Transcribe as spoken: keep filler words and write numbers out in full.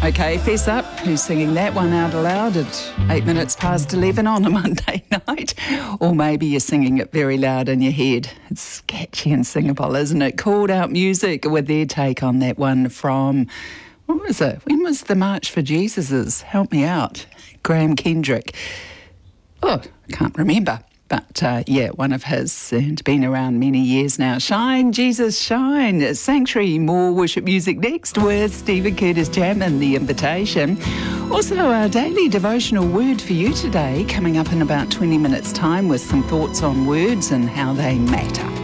Okay, fess up. Who's singing that one out aloud at eight minutes past eleven on a Monday night? Or maybe you're singing it very loud in your head. It's catchy and singable, isn't it? Called Out Music with their take on that one from, what was it? When was the March for Jesus's? Help me out. Graham Kendrick. Oh, I can't remember. But uh, yeah, one of his, and been around many years now. Shine, Jesus, shine. Sanctuary, more worship music next with Stephen Curtis Jam and The Invitation. Also, our daily devotional word for you today, coming up in about twenty minutes' time with some thoughts on words and how they matter.